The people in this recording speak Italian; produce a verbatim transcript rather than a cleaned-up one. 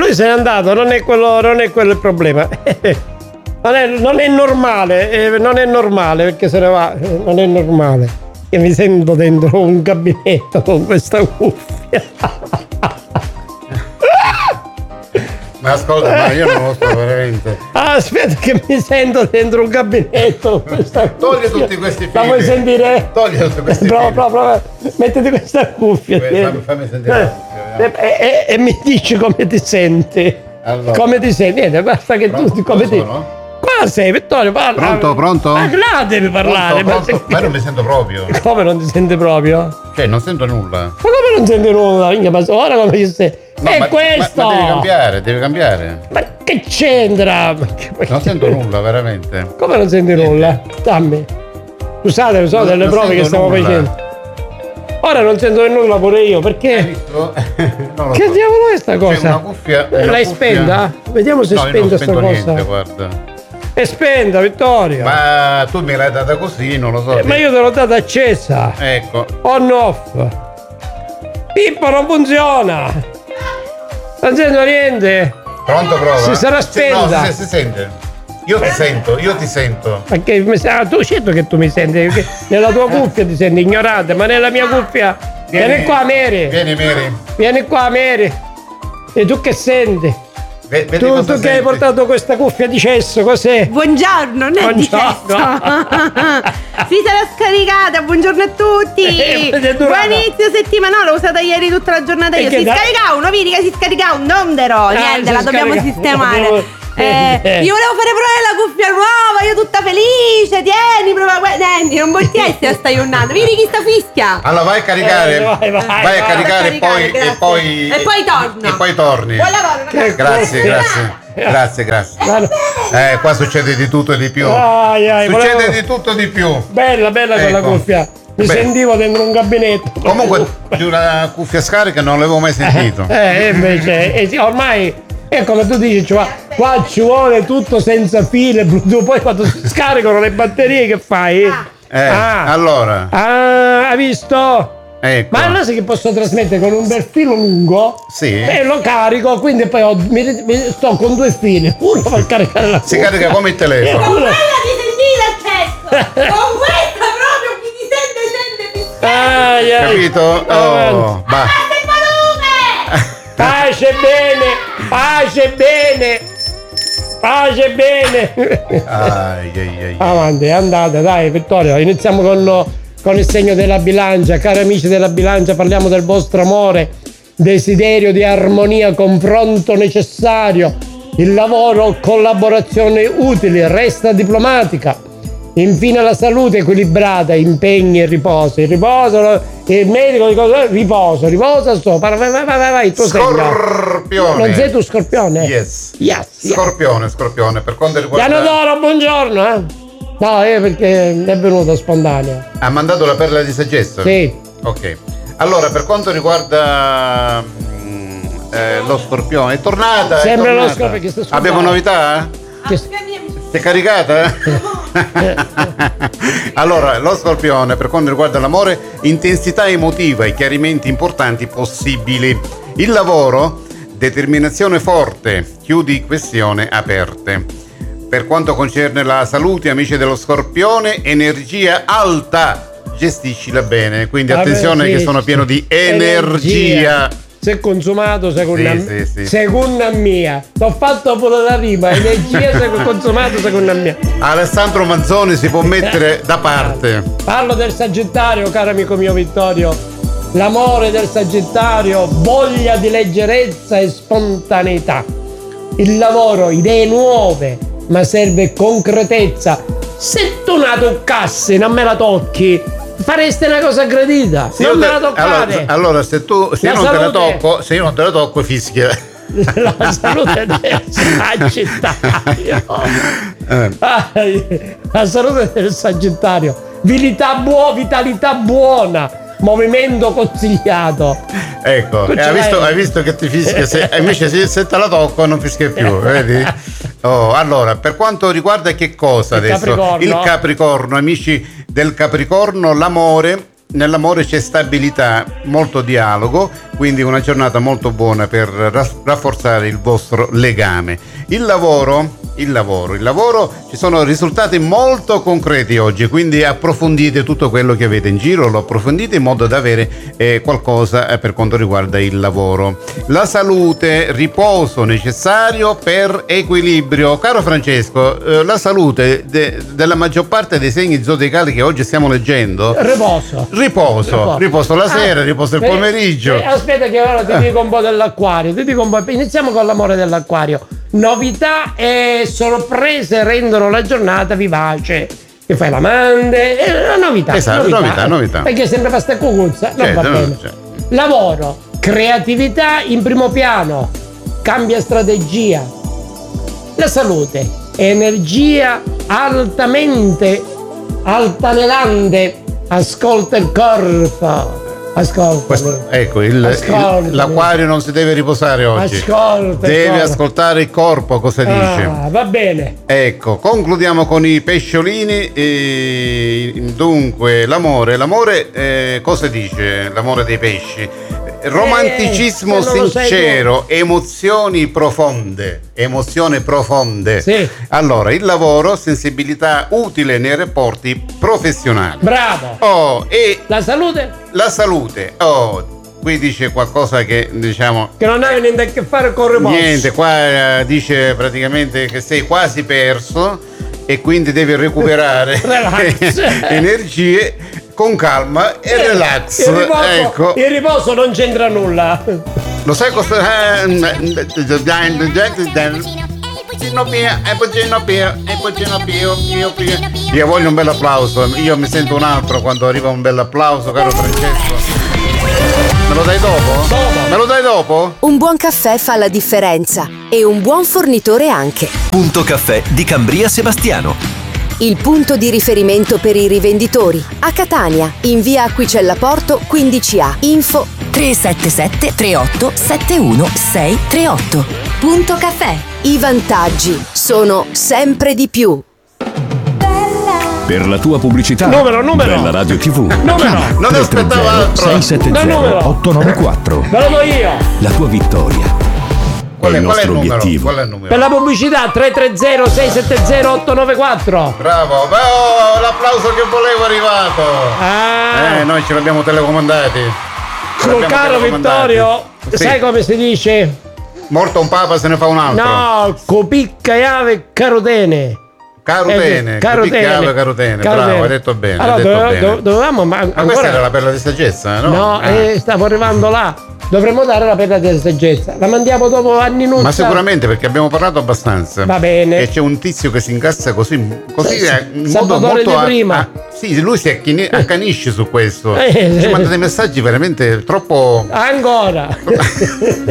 lui se n'è andato, non è quello, non è quello il problema. Non è, non è normale, eh, non è normale perché se ne va, eh, non è normale. Io mi sento dentro un gabinetto con questa cuffia. Ma ascolta, ma io non lo so veramente. Ah, aspetta che mi sento dentro un gabinetto con questa Togli tutti questi fili. La vuoi sentire? Togli tutti questi prova, fili. prova, prova. Mettiti questa cuffia. Beh, fammi, fammi sentire. Eh, e, e, e mi dici come ti senti. Allora. Come ti senti? Niente, basta che Pronto? tu come ti. Sono? Qua sei, Vittorio, parla. Pronto, pronto? Ma là devi parlare. Pronto, pronto? Ma non mi sento proprio. Come non ti senti proprio? Cioè, non sento nulla. Ma come non senti nulla? Minchia, ma ora come ci sei? No, è ma, questo! Ma, ma devi cambiare, devi cambiare. Ma che c'entra? Ma che- ma Non che- sento nulla, veramente. Come non senti nulla? Dammi. Scusate, sono Non- delle non prove che sento stiamo nulla. facendo. Ora non sento nulla pure io, Hai perché? visto? Non lo Che so. diavolo è sta C'è cosa? una cuffia. una L'hai cuffia- spenta? Vediamo se No, è io non spenta sta spento cosa. niente, guarda. È spenta, Vittorio. Ma, Ma tu me l'hai data così, non lo so. Eh, ma io te l'ho data accesa. Ecco. On off. Pippo non funziona. Non sento niente. Pronto, prova? Si sarà Sì, spenta. No, si, si sente. Io ti sento, io ti sento. Ma che mi sa, tu certo che tu mi senti, perché nella tua cuffia ti senti ignorante, ma nella mia cuffia. Vieni, qua, Mary. Vieni, Mary. Vieni qua, Mary. E tu che senti? Ve- vedi Tu, cosa tu che hai senti? portato questa cuffia di cesso, cos'è? Buongiorno, non è di Buongiorno. cesso. Si sarà scaricata, buongiorno a tutti. Eh, è durata. Buon inizio settimana, l'ho usata ieri tutta la giornata E io. che Si da- scarica uno, vedi che si scarica un dondero. Niente, si la dobbiamo scarica- sistemare. dobbiamo- Eh, eh. io volevo fare provare la cuffia nuova, io tutta felice. Tieni, prova que- Tieni, non vuoi essere sta giornata. Vedi chi sta fischia. Allora vai a caricare. Eh, vai, vai, vai vai. a caricare e poi, Grazie. e poi. E poi torno. E poi torni. Buon lavoro, ragazzi. Grazie, grazie. Grazie, grazie. Guarda. Eh, qua succede di tutto e di più. Ai, ai, Succede volevo- di tutto e di più. Bella, bella quella Ecco. cuffia. Mi Beh. sentivo dentro un gabinetto. Comunque, di una cuffia scarica non l'avevo mai sentito. Eh, invece, eh, sì, ormai è come tu dici, cioè, qua ci vuole tutto senza file, Bluetooth, poi quando si scaricano le batterie che fai? Eh, Ah. allora. Ah, hai visto? Ecco. Ma allora sai che posso trasmettere con un bel filo lungo? Sì. E lo carico, quindi poi ho- mi, mi- sto con due fili. Uno per caricare la Si cuffia. carica come il telefono. Con quella ti sentite accesso. Con questa proprio chi ti sente sente ti Ai, ai. Capito? Avanti. Oh, va. Abbassa il volume. Pace bene, pace bene, pace bene. Ai, ai, ai. Avanti, è andata, dai Vittorio, iniziamo con, con il segno della bilancia. Cari amici della bilancia, parliamo del vostro amore, desiderio di armonia, confronto necessario, il lavoro, collaborazione utili, resta diplomatica. Infine la salute equilibrata, impegni e riposo. Il riposo, il medico dice riposo, riposa sopra, vai, vai, vai, vai, tu sei Scorpione. non sei tu scorpione? Yes. Yes, yes. Scorpione, scorpione. Per quanto riguarda. Pianodoro, buongiorno, eh? No, eh, perché è venuto spontaneo. Ha mandato la perla di saggezza? Sì. Ok. Allora, per quanto riguarda mm, eh, lo scorpione, è tornata? è Sembra lo tornata. scorpione che sta scordando. Abbiamo novità? Che- Si è caricata? Allora, lo scorpione, per quanto riguarda l'amore, intensità emotiva e chiarimenti importanti possibili. Il lavoro, determinazione forte, chiudi questioni aperte. Per quanto concerne la salute, amici dello scorpione, energia alta, gestiscila bene, quindi Vabbè, attenzione sì, che sono sì. pieno di energia. Si è consumato secondo Sì, me. sì, sì. Secondo mia. T'ho fatto pure la rima. Energia si è consumato secondo me. Alessandro Manzoni si può mettere da parte. Parlo del Sagittario, caro amico mio Vittorio. L'amore del Sagittario, voglia di leggerezza e spontaneità. Il lavoro, idee nuove, ma serve concretezza. Se tu la toccassi, non me la tocchi, faresti una cosa aggredita. Se non io me te- la toccare. allora, allora, se tu se La io non te la salute- tocco, se io non te la tocco, fischia. La salute del Sagittario. Eh. Ah, la salute del Sagittario. Vitalità, buo- vitalità buona. Movimento consigliato. Ecco, Tu e ce hai, visto, l'hai? hai visto che ti fischia, se, invece se, se te la tocco non fischia più, vedi? Oh, allora, per quanto riguarda che cosa Il adesso? Capricorno. Il Capricorno, amici del Capricorno, l'amore, nell'amore c'è stabilità, molto dialogo, quindi una giornata molto buona per rafforzare il vostro legame. Il lavoro, il lavoro, il lavoro, ci sono risultati molto concreti oggi, quindi approfondite tutto quello che avete in giro, lo approfondite in modo da avere eh, qualcosa eh, per quanto riguarda il lavoro. La salute, riposo necessario per equilibrio. Caro Francesco, eh, la salute de- della maggior parte dei segni zodiacali che oggi stiamo leggendo, Riposo. riposo, riposo, riposo la sera, ah, riposo il pomeriggio. Eh, aspetta che ora ti dico un po' dell'acquario, ti dico un po', iniziamo con l'amore dell'acquario. Novità e sorprese rendono la giornata vivace. Che fai l'amante, è una novità. Esatto, novità, novità, novità. Perché è sempre pasta e cucuzza, non certo, va bene. no, certo. Lavoro, creatività in primo piano, cambia strategia. La salute, energia altamente altalenante, ascolta il corpo. Ascolta. Questo, ecco, il, il, l'acquario non si deve riposare oggi. Ascolta. Deve ascoltare il corpo, cosa dice. Ah, va bene. Ecco, concludiamo con i pesciolini. E, dunque, l'amore, l'amore eh, cosa dice l'amore dei pesci? Romanticismo eh, sincero, emozioni profonde, emozioni profonde. Sì. Allora, il lavoro, sensibilità utile nei rapporti professionali. Bravo. Oh, e la salute? La salute. Oh, qui dice qualcosa che diciamo che non hai niente a che fare con il riposo. Niente, qua eh, dice praticamente che sei quasi perso e quindi devi recuperare energie con calma e eh, relax. Il riposo, ecco. Il riposo non c'entra nulla. Lo sai cosa? Io voglio un bel applauso. Io mi sento un altro quando arriva un bel applauso, caro Francesco. Me lo dai dopo? Dopo. Me lo dai dopo? Un buon caffè fa la differenza e un buon fornitore anche. Punto Caffè di Cambria Sebastiano. Il punto di riferimento per i rivenditori. A Catania, in via Acquicella Porto quindici A. Info tre sette sette tre otto sette uno sei tre otto. Punto Caffè. I vantaggi sono sempre di più. Per la tua pubblicità, numero, numero. Bella Radio tivù. Numero. Non aspettavo altro. sei sette zero otto nove quattro. Ve lo do io. La tua vittoria. Qual è, il qual è il nostro numero? obiettivo. Qual è il numero? Per la pubblicità tre tre zero sei sette zero otto nove quattro. Bravo, oh, l'applauso che volevo è arrivato. Ah. Eh, noi ce l'abbiamo telecomandati. Sul caro Vittorio, sì. Sai come si dice? Morto un papa se ne fa un altro. No, copicca iave carotene. Carotene, eh, carotene, carotene, carotene, bravo, hai detto bene. Allora, hai detto dove, bene. dove, dovevamo, ma, ma ancora... questa era la perla di saggezza, no? No, ah. eh, stavo arrivando là. Dovremmo dare la perla di saggezza. La mandiamo dopo anni Nuzza. Ma sicuramente, perché abbiamo parlato abbastanza. Va bene. E c'è un tizio che si incazza così, così Sì, in Salvatore modo molto di a- prima. a- sì, lui si acchini- accanisce su questo. Eh, Ci eh. manda dei messaggi veramente troppo Ancora.